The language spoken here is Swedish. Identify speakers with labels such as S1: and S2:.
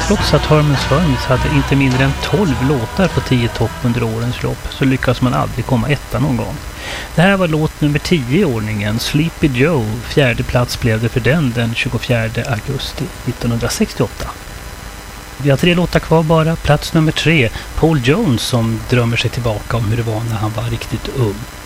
S1: Trots att Herman's Hermits hade inte mindre än 12 låtar på 10 topp under årens lopp så lyckas man aldrig komma etta någon gång. Det här var låt nummer 10 i ordningen, Sleepy Joe. Fjärde plats blev det för den 24 augusti 1968. Vi har 3 låtar kvar bara. Plats nummer 3, Paul Jones som drömmer sig tillbaka om hur det var när han var riktigt ung.